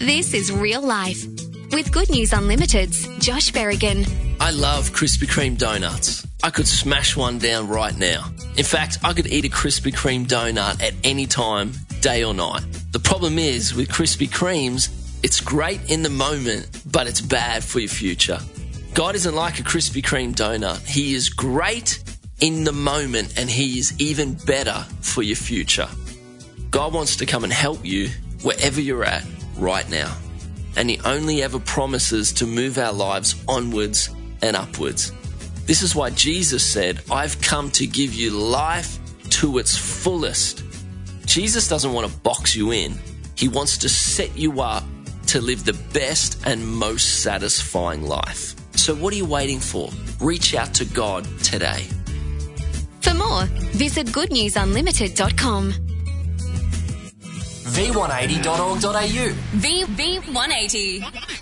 This is Real Life with Good News Unlimited's Josh Berrigan. I love Krispy Kreme donuts. I could smash one down right now. In fact, I could eat a Krispy Kreme donut at any time, day or night. The problem is, with Krispy Kremes, it's great in the moment, but it's bad for your future. God isn't like a Krispy Kreme donut. He is great in the moment, and He is even better for your future. God wants to come and help you wherever you're at right now. And He only ever promises to move our lives onwards and upwards. This is why Jesus said, I've come to give you life to its fullest. Jesus doesn't want to box you in. He wants to set you up to live the best and most satisfying life. So what are you waiting for? Reach out to God today. For more, visit goodnewsunlimited.com. v180.org.au V180.